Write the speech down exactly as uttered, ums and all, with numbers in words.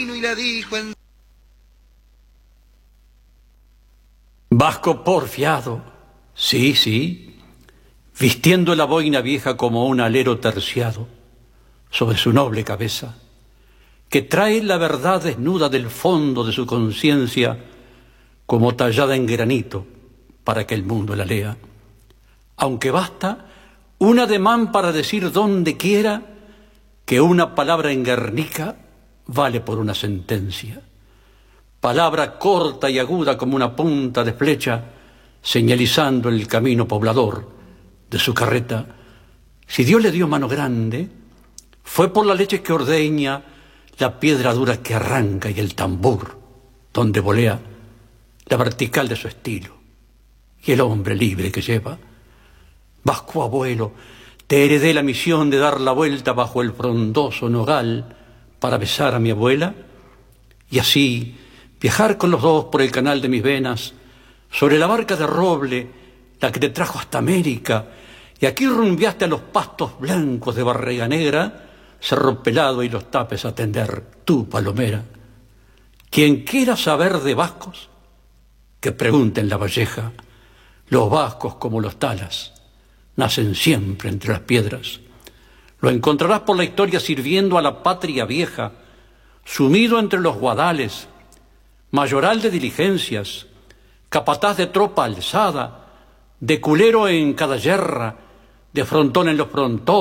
y la dijo en... Vasco porfiado, sí, sí, vistiendo la boina vieja como un alero terciado sobre su noble cabeza, que trae la verdad desnuda del fondo de su conciencia como tallada en granito para que el mundo la lea, aunque basta un ademán para decir donde quiera que una palabra en Guernica vale por una sentencia. Palabra corta y aguda como una punta de flecha, señalizando el camino poblador de su carreta. Si Dios le dio mano grande, fue por la leche que ordeña, la piedra dura que arranca y el tambor donde volea la vertical de su estilo y el hombre libre que lleva. Vasco abuelo, te heredé la misión de dar la vuelta bajo el frondoso nogal para besar a mi abuela y así viajar con los dos por el canal de mis venas, sobre la barca de roble, la que te trajo hasta América, y aquí rumbiaste a los pastos blancos de Barriga Negra, Cerro Pelado y los Tapes a tender tu palomera. Quien quiera saber de vascos, que pregunte en La Valleja. Los vascos, como los talas, nacen siempre entre las piedras. Lo encontrarás por la historia sirviendo a la patria vieja, sumido entre los guadales, mayoral de diligencias, capataz de tropa alzada, de culero en cada yerra, de frontón en los frontones,